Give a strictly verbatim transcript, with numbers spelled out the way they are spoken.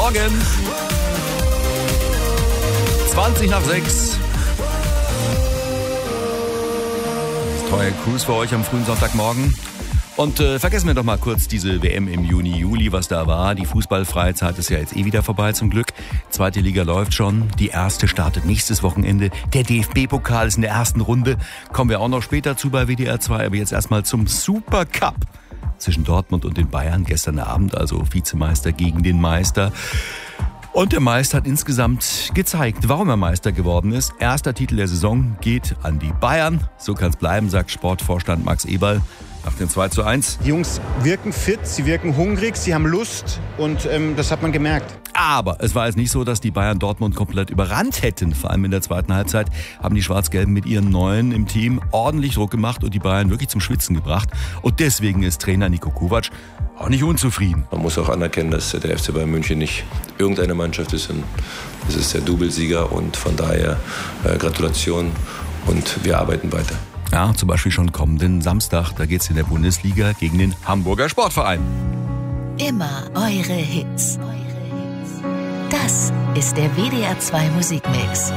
Morgen. zwanzig nach sechs. Treue Cruise für euch am frühen Sonntagmorgen. Und äh, vergessen wir doch mal kurz diese W M im Juni, Juli, was da war. Die Fußballfreizeit ist ja jetzt eh wieder vorbei zum Glück. Zweite Liga läuft schon. Die erste startet nächstes Wochenende. Der D F B-Pokal ist in der ersten Runde. Kommen wir auch noch später zu bei W D R zwei. Aber jetzt erstmal zum Supercup zwischen Dortmund und den Bayern. Gestern Abend also Vizemeister gegen den Meister. Und der Meister hat insgesamt gezeigt, warum er Meister geworden ist. Erster Titel der Saison geht an die Bayern. So kann es bleiben, sagt Sportvorstand Max Eberl nach dem zwei zu eins. Die Jungs wirken fit, sie wirken hungrig, sie haben Lust und ähm, das hat man gemerkt. Aber es war jetzt nicht so, dass die Bayern Dortmund komplett überrannt hätten. Vor allem in der zweiten Halbzeit haben die Schwarz-Gelben mit ihren Neuen im Team ordentlich Druck gemacht und die Bayern wirklich zum Schwitzen gebracht. Und deswegen ist Trainer Niko Kovac auch nicht unzufrieden. Man muss auch anerkennen, dass der F C Bayern München nicht irgendeine Mannschaft ist. Es ist der Doublesieger und von daher äh, Gratulation und wir arbeiten weiter. Ja, zum Beispiel schon kommenden Samstag, da geht's in der Bundesliga gegen den Hamburger Sportverein. Immer eure Hits. Das ist der W D R zwei Musikmix.